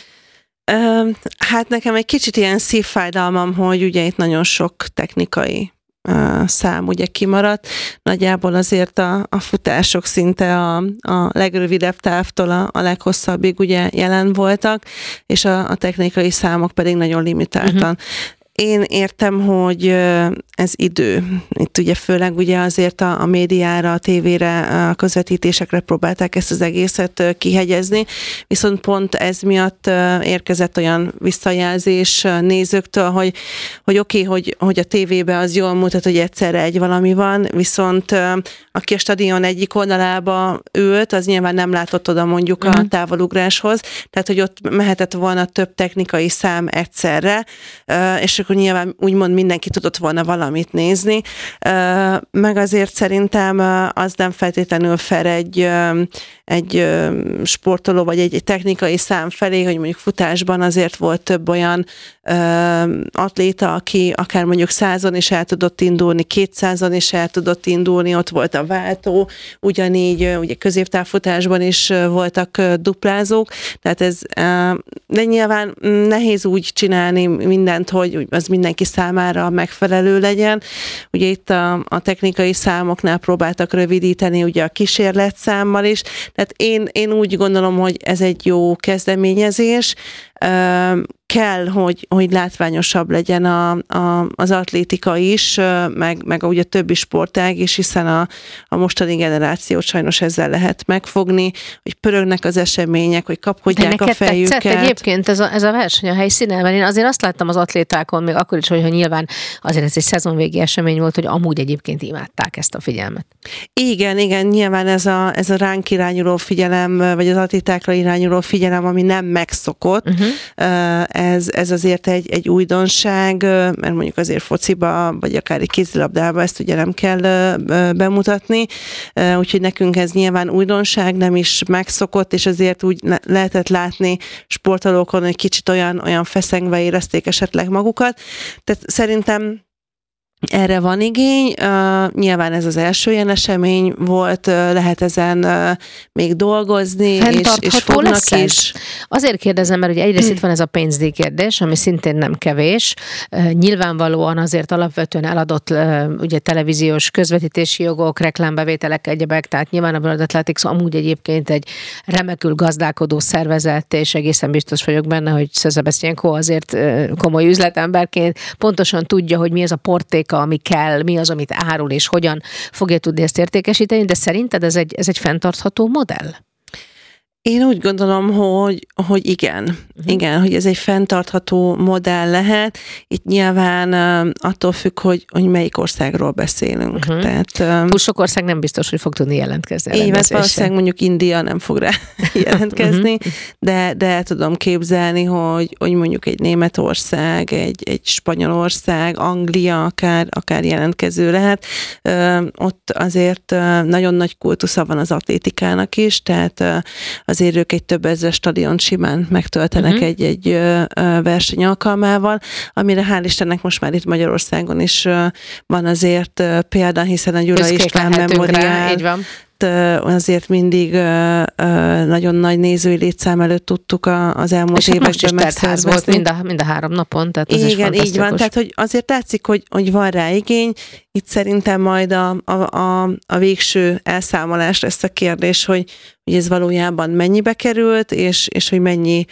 Hát nekem egy kicsit ilyen szívfájdalmam, hogy ugye itt nagyon sok technikai szám ugye kimaradt. Nagyjából azért a futások szinte a legrövidebb távtól a leghosszabbig ugye jelen voltak, és a technikai számok pedig nagyon limitáltan. Én értem, hogy ez idő. Itt ugye főleg ugye azért a médiára, a tévére, a közvetítésekre próbálták ezt az egészet kihegyezni, viszont pont ez miatt érkezett olyan visszajelzés nézőktől, hogy oké, hogy a tévébe az jól mutat, hogy egyszerre egy valami van, viszont aki a stadion egyik oldalába ült, az nyilván nem látott oda mondjuk a távolugráshoz, tehát hogy ott mehetett volna több technikai szám egyszerre, és akkor nyilván úgymond mindenki tudott volna valamit nézni, meg azért szerintem az nem feltétlenül fair egy sportoló, vagy egy technikai szám felé, hogy mondjuk futásban azért volt több olyan atléta, aki akár mondjuk 100-on is el tudott indulni, 200-on is el tudott indulni, ott volt a váltó, ugyanígy ugye középtávfutásban is voltak duplázók, tehát ez, de nyilván nehéz úgy csinálni mindent, hogy az mindenki számára megfelelő legyen. Ugye itt a technikai számoknál próbáltak rövidíteni, ugye a kísérletszámmal is, tehát én úgy gondolom, hogy ez egy jó kezdeményezés, kell, hogy látványosabb legyen az atlétika is, meg ugye a többi sportág is, hiszen a mostani generációt sajnos ezzel lehet megfogni, hogy pörögnek az események, hogy kapkodják a fejüket. Tetszett egyébként ez a verseny a helyszínen, mert én azért azt láttam az atlétákon, még akkor is, hogy nyilván azért ez egy szezonvégi esemény volt, hogy amúgy egyébként imádták ezt a figyelmet. Igen, nyilván ez a ránk irányuló figyelem, vagy az atlétákra irányuló figyelem, ami nem megszokott, ez azért egy újdonság, mert mondjuk azért fociba, vagy akár egy kézilabdába ezt ugye nem kell bemutatni, úgyhogy nekünk ez nyilván újdonság, nem is megszokott, és azért úgy lehetett látni sportolókon, hogy kicsit olyan feszengve érezték esetleg magukat. Tehát szerintem Erre van igény, nyilván ez az első ilyen esemény volt, lehet ezen még dolgozni, és fognak is. Azért kérdezem, mert ugye egyrészt itt van ez a pénzdíj kérdés, ami szintén nem kevés. Nyilvánvalóan azért alapvetően eladott ugye televíziós közvetítési jogok, reklámbevételek, egyebek, tehát nyilván a World Athletics amúgy egyébként egy remekül gazdálkodó szervezet, és egészen biztos vagyok benne, hogy Sebastian Coe azért komoly üzletemberként pontosan tudja, hogy mi az a portéka, ami kell, mi az, amit árul, és hogyan fogja tudni ezt értékesíteni, de szerinted ez egy fenntartható modell? Én úgy gondolom, hogy igen. Igen, hogy ez egy fenntartható modell lehet. Itt nyilván attól függ, hogy melyik országról beszélünk. Tehát, túl sok ország nem biztos, hogy fog tudni jelentkezni. Így van, valószínűleg mondjuk India nem fog rá jelentkezni, de el tudom képzelni, hogy mondjuk egy Németország, egy Spanyolország, Anglia akár jelentkező lehet. Ott azért nagyon nagy kultusza van az atlétikának is, tehát azért ők egy több ezer stadiont simán megtöltenek egy verseny alkalmával, amire hál' Istennek most már itt Magyarországon is van azért példa, hiszen a Gyula István Memoriál azért mindig nagyon nagy nézői létszám előtt tudtuk az elmúlt években megszervezni. Volt mind a 3 napon, tehát ez igen, is így van, tehát hogy azért látszik, hogy van rá igény. Itt szerintem majd a végső elszámolás lesz a kérdés, hogy ez valójában mennyibe került, és hogy mennyi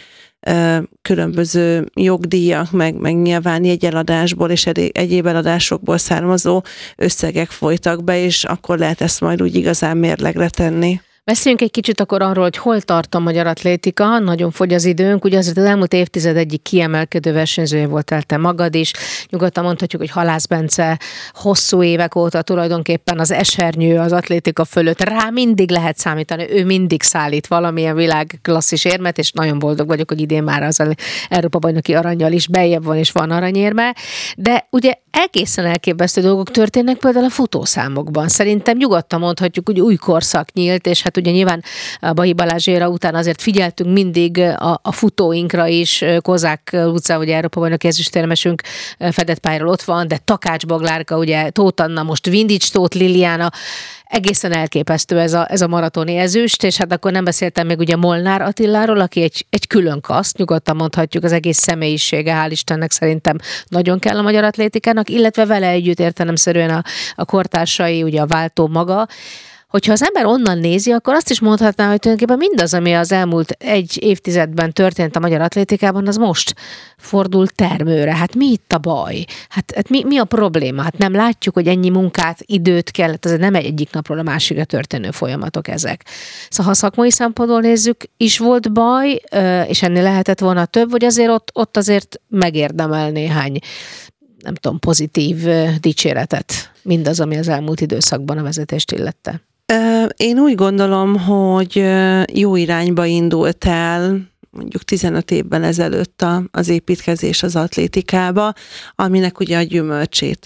különböző jogdíjak, meg nyilván jegyeladásból és egyéb eladásokból származó összegek folytak be, és akkor lehet ezt majd úgy igazán mérlegre tenni. Beszéljünk egy kicsit akkor arról, hogy hol tart a magyar atlétika, nagyon fogy az időnk, ugye azért az elmúlt évtized egyik kiemelkedő versenyzője voltál te magad is, nyugodtan mondhatjuk, hogy Halász Bence hosszú évek óta tulajdonképpen az esernyő az atlétika fölött, rá mindig lehet számítani, ő mindig szállít valamilyen világklasszis érmet, és nagyon boldog vagyok, hogy idén már az Európa-bajnoki arannyal is beljebb van, és van aranyérme, de ugye egészen elképesztő dolgok történnek például a futószámokban. Szerintem nyugodtan mondhatjuk, hogy új korszak nyílt, és hát ugye nyilván Bahi Balázs éra után azért figyeltünk mindig a futóinkra is, Kozák utca, ugye Európa-bajnoki ezüstérmesünk fedett pályáról ott van, de Takács Boglárka, ugye Tóth Anna, most Vindics Tóth Liliana, egészen elképesztő ez a maratoni ezüst, és hát akkor nem beszéltem még ugye Molnár Attiláról, aki egy külön kaszt, nyugodtan mondhatjuk, az egész személyisége, hál' Istennek szerintem nagyon kell a magyar atlétikának, illetve vele együtt értelemszerűen a kortársai, ugye a váltó maga. Hogyha az ember onnan nézi, akkor azt is mondhatná, hogy tulajdonképpen mindaz, ami az elmúlt egy évtizedben történt a magyar atlétikában, az most fordul termőre. Hát mi itt a baj? Hát mi a probléma? Hát nem látjuk, hogy ennyi munkát, időt kellett, ez nem egyik napról a másikra történő folyamatok ezek. Szóval ha szakmai szempontból nézzük, is volt baj, és ennél lehetett volna több, vagy azért ott azért megérdemel néhány, nem tudom, pozitív dicséretet, mindaz, ami az elmúlt időszakban a vezetést illette. Én úgy gondolom, hogy jó irányba indult el mondjuk 15 évvel ezelőtt az építkezés az atlétikába, aminek ugye a gyümölcsét